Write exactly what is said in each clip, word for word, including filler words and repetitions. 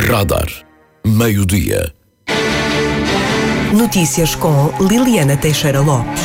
Radar. Meio-dia. Notícias com Liliana Teixeira Lopes.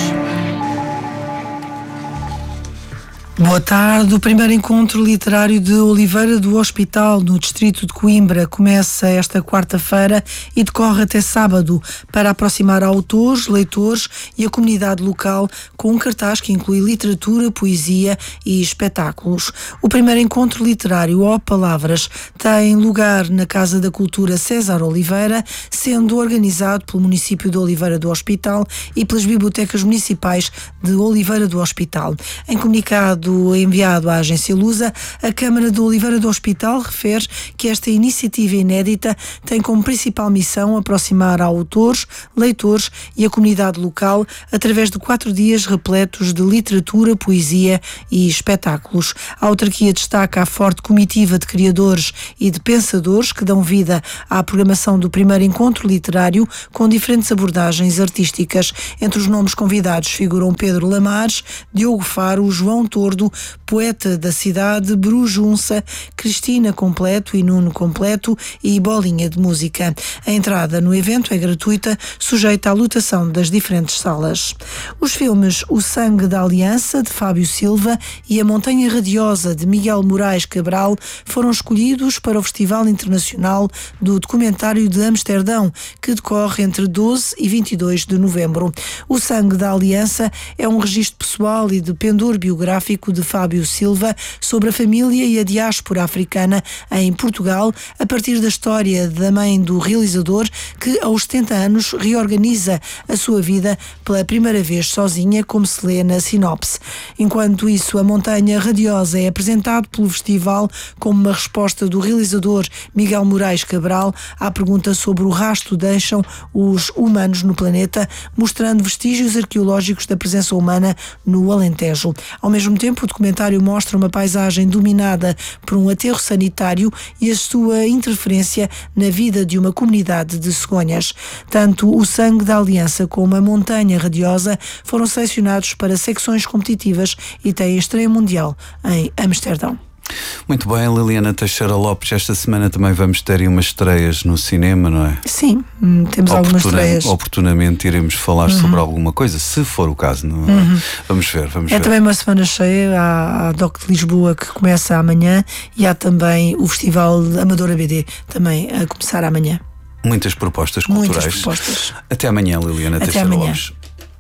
Boa tarde. O primeiro encontro literário de Oliveira do Hospital, no distrito de Coimbra, começa esta quarta-feira e decorre até sábado, para aproximar autores, leitores e a comunidade local com um cartaz que inclui literatura, poesia e espetáculos. O primeiro encontro literário, Ó Palavras, tem lugar na Casa da Cultura César Oliveira, sendo organizado pelo município de Oliveira do Hospital e pelas bibliotecas municipais de Oliveira do Hospital. Em comunicado enviado à agência Lusa, a Câmara de Oliveira do Hospital refere que esta iniciativa inédita tem como principal missão aproximar autores, leitores e a comunidade local através de quatro dias repletos de literatura, poesia e espetáculos. A autarquia destaca a forte comitiva de criadores e de pensadores que dão vida à programação do primeiro encontro literário com diferentes abordagens artísticas. Entre os nomes convidados figuram Pedro Lamares, Diogo Faro, João Tordo, poeta da cidade, Bru Junça, Cristina Completo e Nuno Completo e Bolinha de Música. A entrada no evento é gratuita, sujeita à lotação das diferentes salas. Os filmes O Sangue da Aliança, de Fábio Silva, e A Montanha Radiosa, de Miguel Moraes Cabral, foram escolhidos para o Festival Internacional do Documentário de Amsterdão, que decorre entre doze e vinte e dois de novembro. O Sangue da Aliança é um registro pessoal e de pendor biográfico de Fábio Silva sobre a família e a diáspora africana em Portugal, a partir da história da mãe do realizador, que aos setenta anos reorganiza a sua vida pela primeira vez sozinha, como se lê na sinopse. Enquanto isso, A Montanha Radiosa é apresentado pelo festival como uma resposta do realizador Miguel Moraes Cabral à pergunta sobre o rastro deixam os humanos no planeta, mostrando vestígios arqueológicos da presença humana no Alentejo. Ao mesmo tempo, o documentário mostra uma paisagem dominada por um aterro sanitário e a sua interferência na vida de uma comunidade de cegonhas. Tanto O Sangue da Aliança como A Montanha Radiosa foram selecionados para secções competitivas e têm estreia mundial em Amsterdão. Muito bem, Liliana Teixeira Lopes, esta semana também vamos ter umas estreias no cinema, não é? Sim, temos algumas estreias. Oportunamente iremos falar uhum. sobre alguma coisa, se for o caso, não é? Uhum. Vamos ver, vamos é ver. É também uma semana cheia, há a Doc de Lisboa que começa amanhã e há também o Festival Amadora B D, também a começar amanhã. Muitas propostas culturais. Muitas propostas. Até amanhã, Liliana Até Teixeira amanhã. Lopes.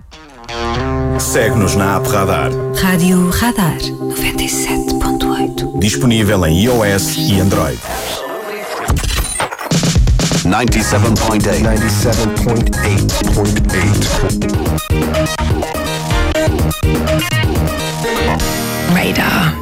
Segue-nos na app Radar. Rádio Radar noventa e sete ponto oito. Disponível em iOS e Android. noventa e sete ponto oito. noventa e sete ponto oito. Radar.